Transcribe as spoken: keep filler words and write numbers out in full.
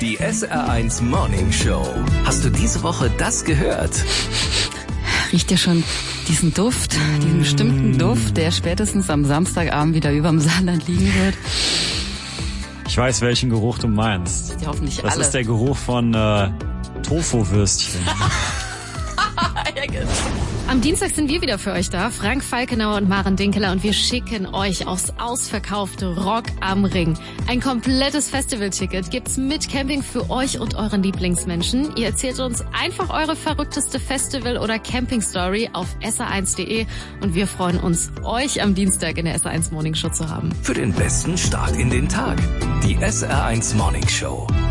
Die S R eins Morning Show. Hast du diese Woche das gehört? Riecht ihr schon diesen Duft, diesen bestimmten Duft, der spätestens am Samstagabend wieder überm Saarland liegen wird? Ich weiß, welchen Geruch du meinst. Ja, hoffentlich das alle. ist der Geruch von äh, Tofu-Würstchen. Am Dienstag sind wir wieder für euch da, Frank Falkenauer und Maren Dinkeler, und wir schicken euch aufs ausverkaufte Rock am Ring. Ein komplettes Festivalticket gibt's mit Camping für euch und euren Lieblingsmenschen. Ihr erzählt uns einfach eure verrückteste Festival- oder Camping-Story auf S R eins punkt de und wir freuen uns, euch am Dienstag in der S R eins Morning Show zu haben. Für den besten Start in den Tag. Die S R eins Morning Show.